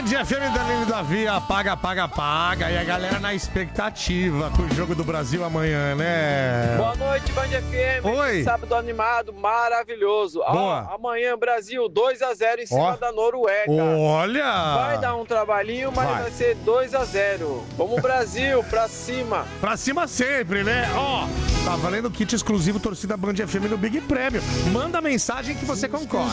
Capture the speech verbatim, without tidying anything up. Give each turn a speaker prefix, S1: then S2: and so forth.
S1: F M, Danilo e Davi, apaga, apaga, apaga. E a galera na expectativa com o jogo do Brasil amanhã, né?
S2: Boa noite, Band F M.
S1: Oi.
S2: Sábado animado, maravilhoso.
S1: Boa.
S2: Ó, amanhã, Brasil, dois a zero em cima
S1: Ó.
S2: da Noruega.
S1: Olha!
S2: Vai dar um trabalhinho, mas
S1: Vai.
S2: vai, ser dois a zero. Vamos, Brasil, pra cima.
S1: Pra cima sempre, né? Ó, tá valendo kit exclusivo torcida Band F M no Big Prêmio. Manda mensagem que você concorre.